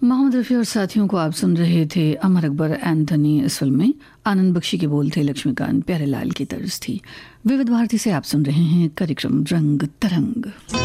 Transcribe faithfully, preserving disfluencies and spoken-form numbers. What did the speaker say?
मोहम्मद रफ़ी और साथियों को आप सुन रहे थे। अमर अकबर एंथनी इस फिल्म में, आनंद बख्शी के बोल थे, लक्ष्मीकांत प्यारेलाल की तर्ज थी। विविध भारती से आप सुन रहे हैं कार्यक्रम रंग तरंग।